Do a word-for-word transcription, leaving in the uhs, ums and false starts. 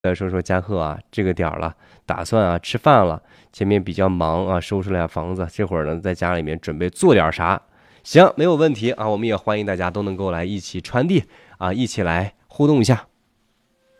再说说嘉贺啊，这个点儿了，打算啊吃饭了，前面比较忙啊，收拾了下房子，这会儿呢在家里面准备做点啥？行，没有问题啊，我们也欢迎大家都能够来一起传递啊，一起来互动一下。